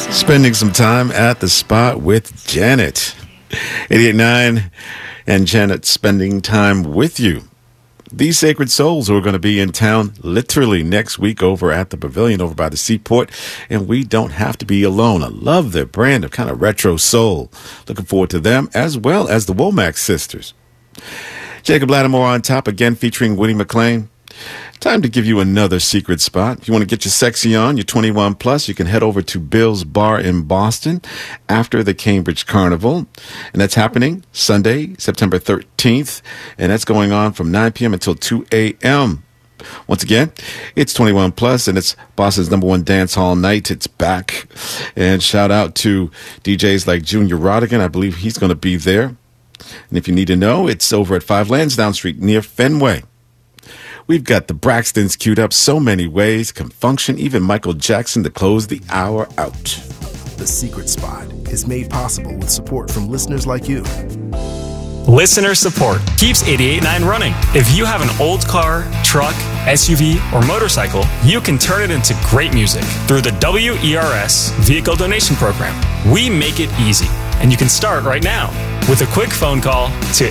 Spending some time at the spot with Janet. 88.9 and Janet spending time with you. These Sacred Souls who are going to be in town literally next week over at the Pavilion over by the Seaport. And we don't have to be alone. I love their brand of kind of retro soul. Looking forward to them as well as the Womack sisters. Jacob Lattimore on top again featuring Winnie McLean. Time to give you another secret spot. If you want to get your sexy on, you're 21 plus, you can head over to Bill's Bar in Boston after the Cambridge Carnival. And that's happening Sunday, September 13th. And that's going on from 9 p.m. until 2 a.m. Once again, it's 21 plus and it's Boston's #1 dance hall night. It's back. And shout out to DJs like Junior Rodigan. I believe he's going to be there. And if you need to know, it's over at 5 Lansdowne Street near Fenway. We've got the Braxtons queued up so many ways, can function, even Michael Jackson to close the hour out. The Secret Spot is made possible with support from listeners like you. Listener support keeps 88.9 running. If you have an old car, truck, SUV, or motorcycle, you can turn it into great music through the WERS Vehicle Donation Program. We make it easy, and you can start right now with a quick phone call to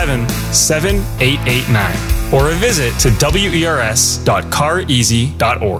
877-937-7889 or a visit to wers.careasy.org.